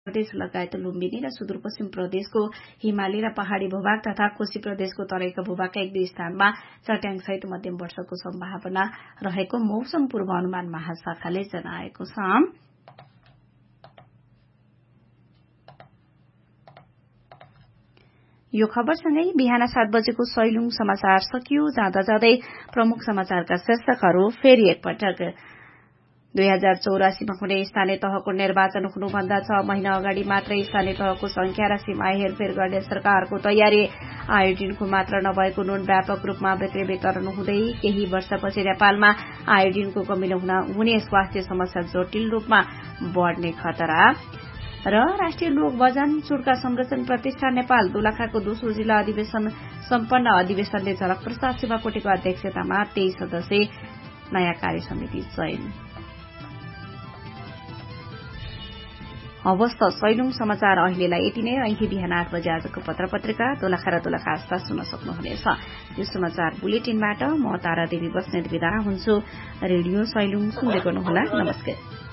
प्रदेश लगायत लुम्बिनी र सुदूरपश्चिम प्रदेशको हिमाली र पहाड़ी भूभाग तथा कोशी प्रदेशको तराईका भूभागका एक दुई स्थानमा चट्याङसहित मध्यम वर्षाको सम्भावना रहेको मौसम पूर्वानुमान महाशाखाले जनाएको छ। यो खबरसँगै बिहान 7 बजेको सैलुङ समाचार सकियो। जाँदा जाँदै प्रमुख समाचारका शीर्षकहरू फेरि एकपटक। 2084 हुने स्थानीय तहको निर्वाचन हुनुभन्दा 6 महिना अगाडि मात्रै स्थानीय तहको संख्या र सीमा हेरफेर गर्ने सरकारको तयारी। आयोडिनको मात्रा नभएको नुन व्यापक रूपमा बिक्री वितरण हुँदै केही वर्षपछि नेपालमा आयोडिनको कमी हुने स्वास्थ्य समस्या जटिल रूपमा बढ़ने खतरा र राष्ट्रिय लोक भजन चुड्का संरक्षण प्रतिष्ठान नेपाल दोलखाको दोस्रो जिल्ला अधिवेशन सम्पन्न। अधिवेशनले झलक प्रसाद शिवाकोटीको अध्यक्षतामा 23 सदस्यीय नयाँ कार्य समिति चयन। अवस्था सैलुङ समाचार अहिलेलाई यति नै। अहिले बिहान 8 बजे आजको पत्र पत्रिका दोलखा र दोलखा आस्था सुन्न सक्नुहुनेछ। यो समाचार बुलेटिनबाट म तारा देवी बस्नेत बिदा हुन्छु। रेडियो सैलुङ सुन्दै गर्नुहोला। नमस्कार।